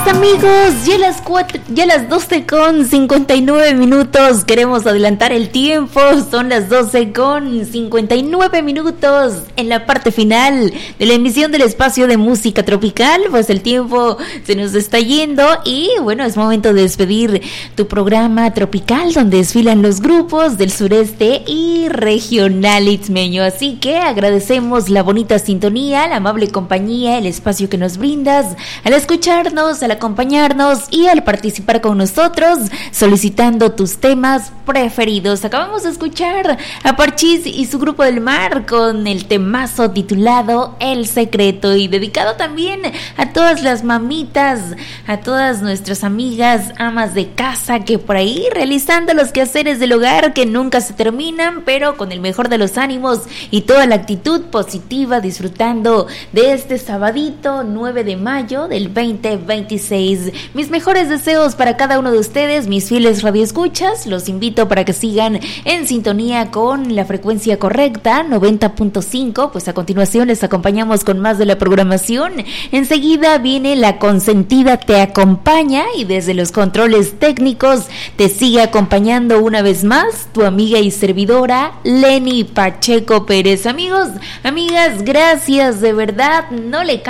Amigos, ya las 12:59. Queremos adelantar el tiempo. Son las 12:59 en la parte final de la emisión del espacio de música tropical. Pues el tiempo se nos está yendo y bueno, es momento de despedir tu programa tropical donde desfilan los grupos del sureste y regional itzmeño. Así que agradecemos la bonita sintonía, la amable compañía, el espacio que nos brindas al escucharnos, al acompañarnos y al participar con nosotros solicitando tus temas preferidos. Acabamos de escuchar a Parchís y su Grupo del Mar con el temazo titulado El Secreto, y dedicado también a todas las mamitas, a todas nuestras amigas amas de casa que por ahí realizando los quehaceres del hogar que nunca se terminan, pero con el mejor de los ánimos y toda la actitud positiva, disfrutando de este sabadito 9 de mayo del 2026. Mis mejores deseos para cada uno de ustedes, mis fieles radioescuchas. Los invito para que sigan en sintonía con la frecuencia correcta, 90.5. Pues a continuación les acompañamos con más de la programación. Enseguida viene La Consentida Te Acompaña, y desde los controles técnicos te sigue acompañando una vez más tu amiga y servidora Lenny Pacheco Pérez. Amigos, amigas, gracias de verdad. No le